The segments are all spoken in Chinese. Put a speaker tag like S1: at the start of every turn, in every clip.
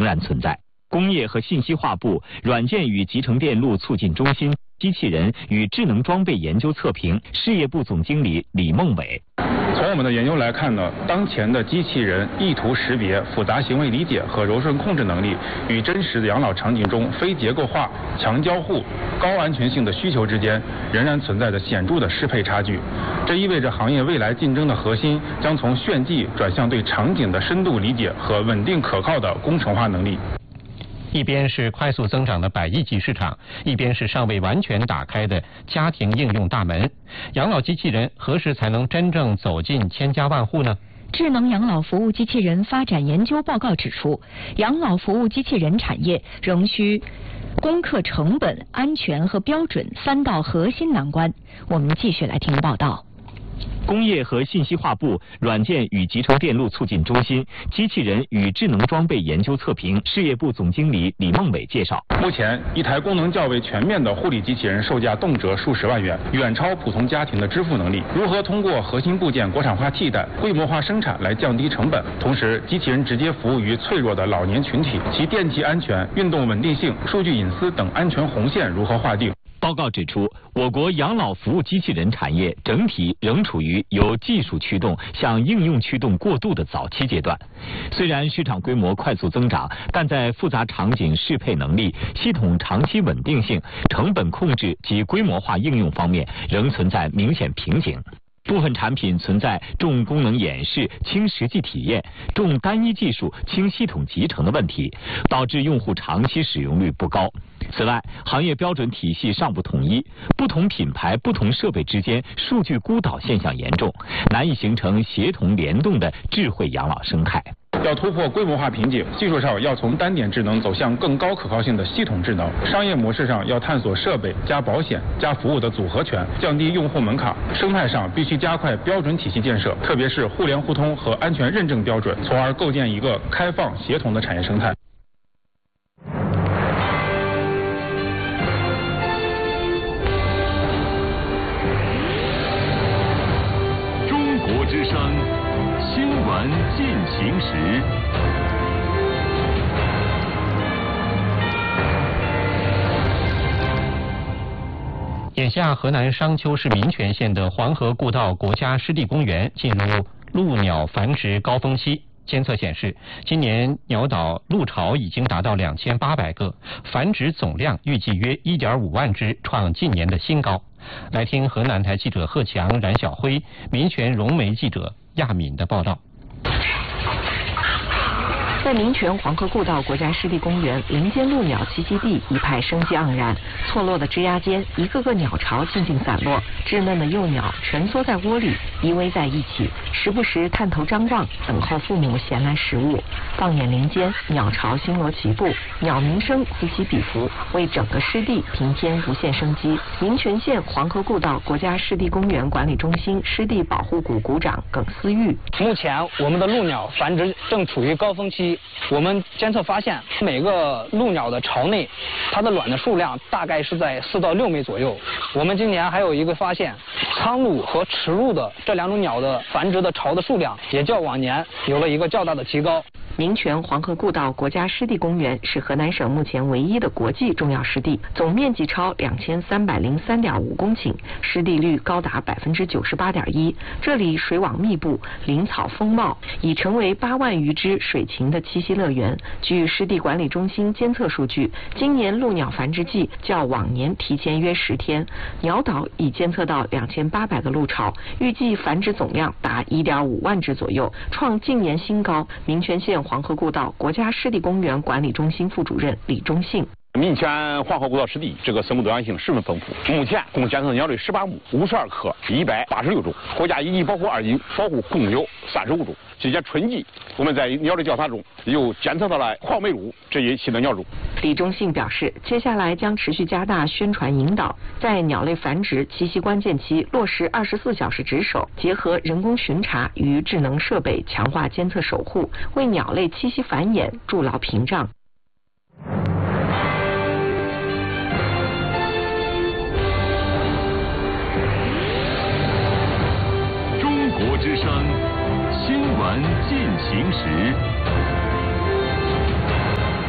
S1: 然存在。工业和信息化部软件与集成电路促进中心机器人与智能装备研究测评事业部总经理李梦伟。
S2: 从我们的研究来看呢，当前的机器人意图识别、复杂行为理解和柔顺控制能力与真实的养老场景中非结构化、强交互、高安全性的需求之间仍然存在着显著的适配差距。这意味着行业未来竞争的核心将从炫技转向对场景的深度理解和稳定可靠的工程化能力。
S3: 一边是快速增长的100亿级市场，一边是尚未完全打开的家庭应用大门。养老机器人何时才能真正走进千家万户呢？
S4: 智能养老服务机器人发展研究报告指出，养老服务机器人产业仍需攻克成本、安全和标准3道核心难关。我们继续来听报道。
S1: 工业和信息化部软件与集成电路促进中心机器人与智能装备研究测评事业部总经理李梦伟介绍，
S2: 目前一台功能较为全面的护理机器人售价动辄数十万元，远超普通家庭的支付能力。如何通过核心部件国产化替代、规模化生产来降低成本？同时，机器人直接服务于脆弱的老年群体，其电气安全、运动稳定性、数据隐私等安全红线如何划定？
S1: 报告指出，我国养老服务机器人产业整体仍处于由技术驱动向应用驱动过渡的早期阶段。虽然市场规模快速增长，但在复杂场景适配能力、系统长期稳定性、成本控制及规模化应用方面仍存在明显瓶颈。部分产品存在重功能演示轻实际体验、重单一技术轻系统集成的问题，导致用户长期使用率不高。此外，行业标准体系尚不统一，不同品牌、不同设备之间数据孤岛现象严重，难以形成协同联动的智慧养老生态。
S2: 要突破规模化瓶颈，技术上要从单点智能走向更高可靠性的系统智能；商业模式上要探索设备加保险加服务的组合拳，降低用户门槛；生态上必须加快标准体系建设，特别是互联互通和安全认证标准，从而构建一个开放协同的产业生态。
S5: 中国之声新闻进行时。
S3: 眼下，河南商丘市民权县的黄河故道国家湿地公园进入鹭鸟繁殖高峰期。监测显示，今年鸟岛鹭巢已经达到2800个，繁殖总量预计约1.5万只，创近年的新高。来听河南台记者贺强、冉晓辉、民权融媒记者亚敏的报道。
S6: 在民权黄河故道国家湿地公园林间鹭鸟栖息地，一派生机盎然。错落的枝桠间，一个个鸟巢静静散落，稚嫩的幼鸟蜷缩在窝里，依偎在一起，时不时探头张望，等候父母衔来食物。放眼林间，鸟巢星罗棋布，鸟鸣声此起彼伏，为整个湿地平添无限生机。民权县黄河故道国家湿地公园管理中心湿地保护股股长耿思玉：
S7: 目前我们的鹭鸟繁殖正处于高峰期。我们监测发现，每个鹭鸟的巢内，它的卵的数量大概是在4到6枚左右。我们今年还有一个发现，苍鹭和池鹭的这2种鸟的繁殖的巢的数量，也较往年有了一个较大的提高。
S6: 民权黄河故道国家湿地公园是河南省目前唯一的国际重要湿地，总面积超2303.5公顷，湿地率高达98.1%。这里水网密布，林草丰茂，已成为8万余只水禽的栖息乐园。据湿地管理中心监测数据，今年鹭鸟繁殖季较往年提前约10天，鸟岛已监测到2800个鹭巢，预计繁殖总量达1.5万只左右，创近年新高。民权县黄河故道国家湿地公园管理中心副主任李忠信：
S8: 民权黄河故道湿地这个生物多样性十分丰富，目前共监测鸟类18目，52科，186种，国家一级保护、2级保护共有35种。今年春季，我们在鸟类调查中又监测到了黄眉鹭这一新的鸟种。
S6: 李忠信表示，接下来将持续加大宣传引导，在鸟类繁殖、栖息关键期落实24小时值守，结合人工巡查与智能设备，强化监测守护，为鸟类栖息繁衍筑牢屏障。
S5: 中国之声新闻进行时。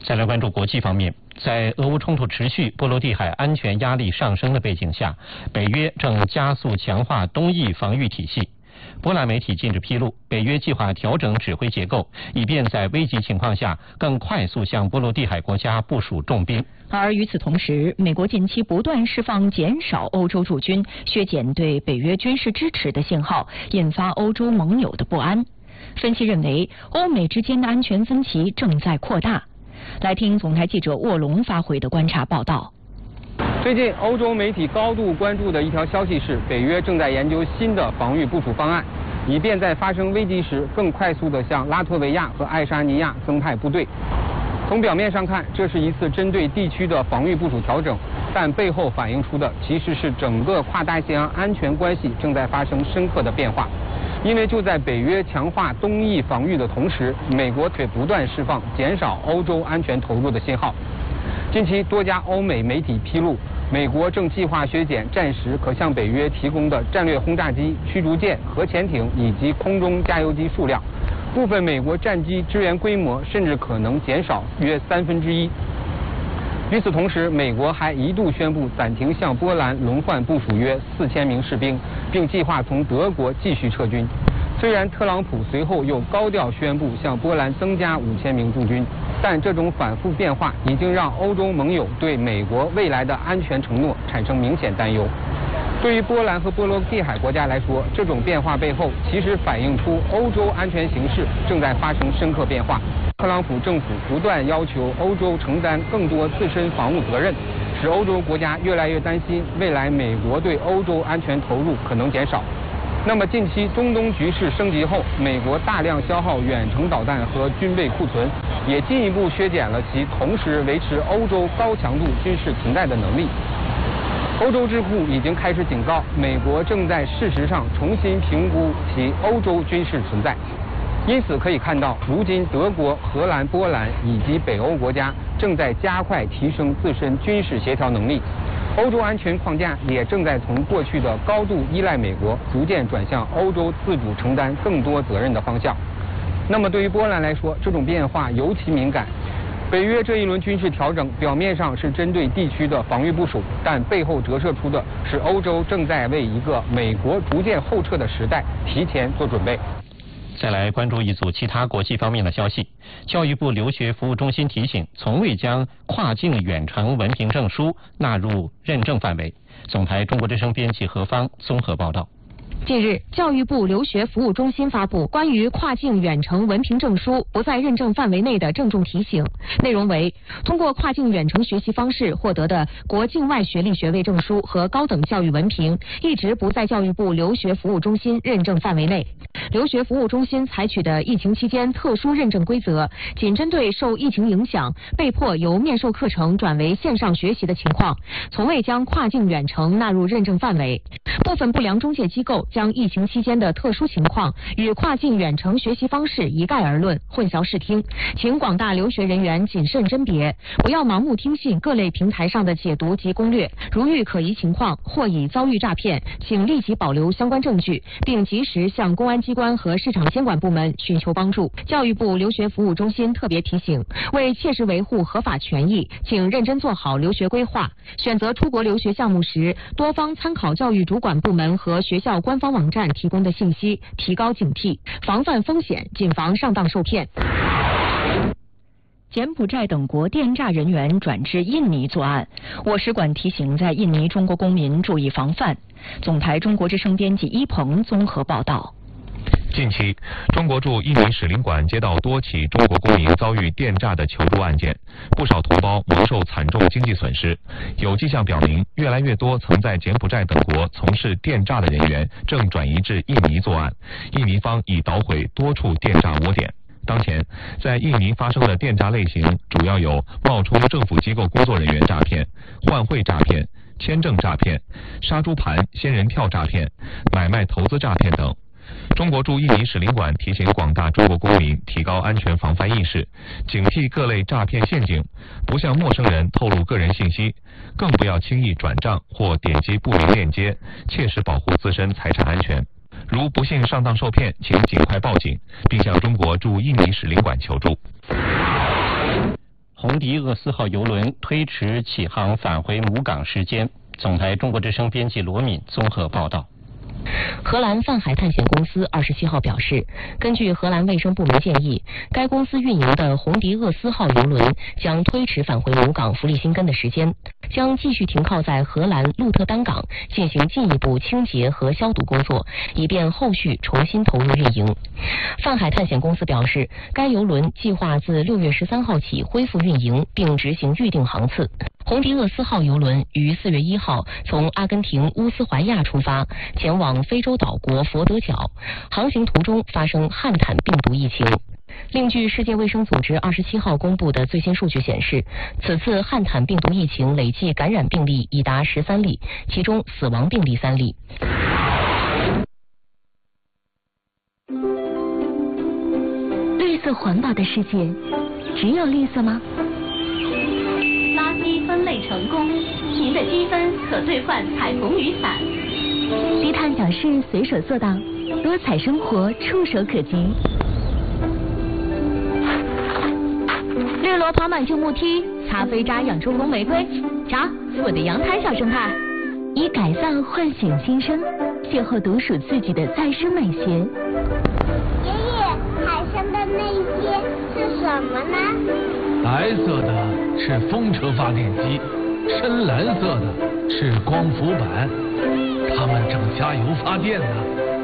S3: 再来关注国际方面，在俄乌冲突持续、波罗的海安全压力上升的背景下，北约正加速强化东翼防御体系。波兰媒体近日披露，北约计划调整指挥结构，以便在危急情况下更快速向波罗的海国家部署重兵。
S4: 而与此同时，美国近期不断释放减少欧洲驻军、削减对北约军事支持的信号，引发欧洲盟友的不安。分析认为，欧美之间的安全分歧正在扩大。来听总台记者沃龙发回的观察报道。
S9: 最近，欧洲媒体高度关注的一条消息是，北约正在研究新的防御部署方案，以便在发生危机时更快速地向拉脱维亚和爱沙尼亚增派部队。从表面上看，这是一次针对地区的防御部署调整，但背后反映出的其实是整个跨大西洋安全关系正在发生深刻的变化。因为就在北约强化东翼防御的同时，美国却不断释放减少欧洲安全投入的信号。近期多家欧美媒体披露，美国正计划削减战时可向北约提供的战略轰炸机、驱逐舰、核潜艇以及空中加油机数量，部分美国战机支援规模甚至可能减少约1/3。与此同时，美国还一度宣布暂停向波兰轮换部署约4000名士兵，并计划从德国继续撤军。虽然特朗普随后又高调宣布向波兰增加5000名驻军，但这种反复变化已经让欧洲盟友对美国未来的安全承诺产生明显担忧。对于波兰和波罗的海国家来说，这种变化背后其实反映出欧洲安全形势正在发生深刻变化。特朗普政府不断要求欧洲承担更多自身防务责任，使欧洲国家越来越担心未来美国对欧洲安全投入可能减少。那么近期中东局势升级后，美国大量消耗远程导弹和军备库存，也进一步削减了其同时维持欧洲高强度军事存在的能力。欧洲智库已经开始警告，美国正在事实上重新评估其欧洲军事存在。因此可以看到，如今德国、荷兰、波兰以及北欧国家正在加快提升自身军事协调能力。欧洲安全框架也正在从过去的高度依赖美国，逐渐转向欧洲自主承担更多责任的方向。那么对于波兰来说，这种变化尤其敏感。北约这一轮军事调整表面上是针对地区的防御部署，但背后折射出的是欧洲正在为一个美国逐渐后撤的时代提前做准备。
S3: 再来关注一组其他国际方面的消息。教育部留学服务中心提醒，从未将跨境远程文凭证书纳入认证范围。总台中国之声编辑何芳综合报道。
S10: 近日，教育部留学服务中心发布关于跨境远程文凭证书不在认证范围内的郑重提醒，内容为：通过跨境远程学习方式获得的国境外学历学位证书和高等教育文凭，一直不在教育部留学服务中心认证范围内。留学服务中心采取的疫情期间特殊认证规则，仅针对受疫情影响被迫由面授课程转为线上学习的情况，从未将跨境远程纳入认证范围。部分不良中介机构将疫情期间的特殊情况与跨境远程学习方式一概而论，混淆视听，请广大留学人员谨慎甄别，不要盲目听信各类平台上的解读及攻略。如遇可疑情况或已遭遇诈骗，请立即保留相关证据，并及时向公安机关和市场监管部门寻求帮助。教育部留学服务中心特别提醒，为切实维护合法权益，请认真做好留学规划，选择出国留学项目时，多方参考教育主管部门和学校官方网站提供的信息，提高警惕，防范风险，谨防上当受骗。
S4: 柬埔寨等国电诈人员转至印尼作案，我使馆提醒在印尼中国公民注意防范。总台中国之声编辑一鹏综合报道。
S11: 近期，中国驻印尼使领馆接到多起中国公民遭遇电诈的求助案件，不少同胞蒙受惨重经济损失。有迹象表明，越来越多曾在柬埔寨等国从事电诈的人员正转移至印尼作案，印尼方已捣毁多处电诈窝点。当前，在印尼发生的电诈类型主要有冒充政府机构工作人员诈骗、换汇诈骗、签证诈骗、杀猪盘、仙人跳诈骗、买卖投资诈骗等。中国驻印尼使领馆提醒广大中国公民提高安全防范意识，警惕各类诈骗陷阱，不向陌生人透露个人信息，更不要轻易转账或点击不明链接，切实保护自身财产安全。如不幸上当受骗，请尽快报警，并向中国驻印尼使领馆求助。
S3: 红迪厄斯号邮轮推迟启航返回母港时间。总台中国之声编辑罗敏综合报道。
S10: 荷兰泛海探险公司27号表示，根据荷兰卫生部门建议，该公司运营的红迪厄斯号邮轮将推迟返回母港弗利辛根的时间，将继续停靠在荷兰鹿特丹港进行进一步清洁和消毒工作，以便后续重新投入运营。泛海探险公司表示，该邮轮计划自6月13号起恢复运营，并执行预定航次。红迪厄斯号邮轮于4月1号从阿根廷乌斯怀亚出发，前往非洲岛国佛得角，航行途中发生汉坦病毒疫情。另据世界卫生组织27号公布的最新数据显示，此次汉坦病毒疫情累计感染病例已达13例，其中死亡病例3例。
S12: 绿色环保的世界，只有绿色吗？
S13: 垃圾分类成功，您的积分可兑换彩虹雨伞。
S12: 低碳小事随手做到，多彩生活触手可及。
S13: 绿萝跑满旧木梯，擦飞渣养出红玫瑰。瞧，我的阳台小生态。
S12: 以改造唤醒新生，邂逅独属自己的再生美学。
S14: 爷爷，海上的那些是什么呢？
S15: 白色的是风车发电机，深蓝色的是光伏板，它们正加油发电呢。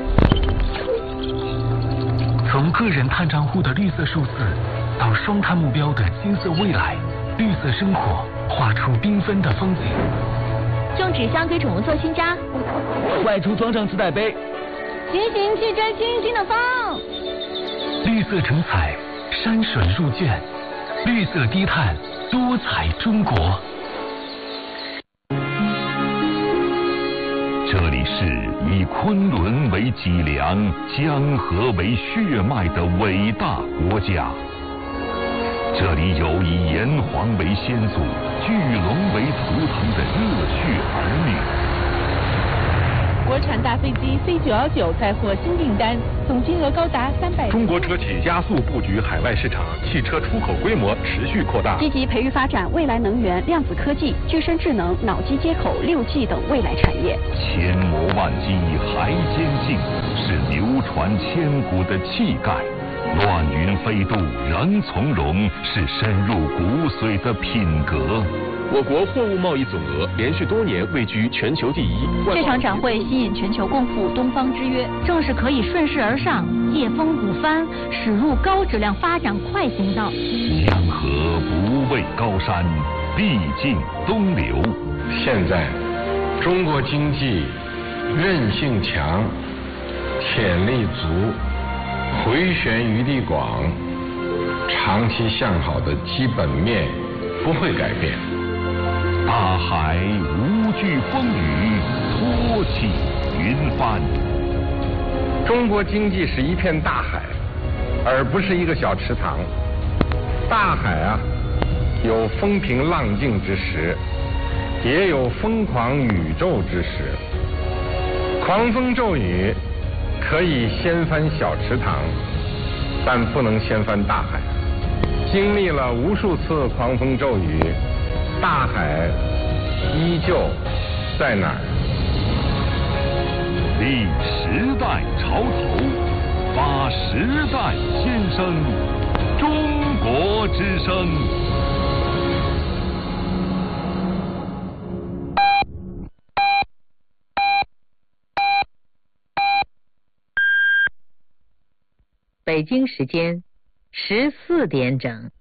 S15: 从个人碳账户的绿色数字，到双碳目标的金色未来，绿色生活画出缤纷的风景。
S13: 种纸箱给宠物做新家，
S15: 外出装上自带杯，
S13: 骑行去追星星的风。
S15: 绿色成彩，山水入卷，绿色低碳，多彩中国。
S5: 这里是以昆仑为脊梁、江河为血脉的伟大国家。这里有以炎黄为先祖、巨龙为图腾的热血儿女。
S16: 国产大飞机C919再获新订单，总金额高达300。
S17: 中国车企加速布局海外市场，汽车出口规模持续扩大。
S18: 积极培育发展未来能源、量子科技、具身智能、脑机接口、6G 等未来产业。
S5: 千磨万击还坚劲，是流传千古的气概。乱云飞渡仍从容，是深入骨髓的品格。
S19: 我国货物贸易总额连续多年位居全球第一。
S20: 这场展会吸引全球共赴东方之约，正是可以顺势而上，借风鼓帆，驶入高质量发展快行道。
S5: 江河不畏高山，必尽东流。
S21: 现在，中国经济韧性强，潜力足，回旋余地广，长期向好的基本面不会改变。
S5: 大海无惧风雨，托起云帆。
S21: 中国经济是一片大海，而不是一个小池塘。大海啊，有风平浪静之时，也有疯狂宇宙之时。狂风骤雨可以掀翻小池塘，但不能掀翻大海。经历了无数次狂风骤雨，大海依旧在哪儿？
S5: 立时代潮头，发时代先声，中国之声。
S22: 北京时间14点整。